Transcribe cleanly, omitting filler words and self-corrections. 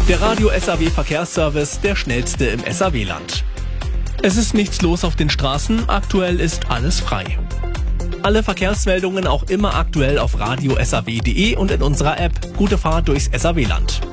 Der Radio SAW Verkehrsservice, der schnellste im SAW-Land. Es ist nichts los auf den Straßen, aktuell ist alles frei. Alle Verkehrsmeldungen auch immer aktuell auf radio-saw.de und in unserer App. Gute Fahrt durchs SAW-Land.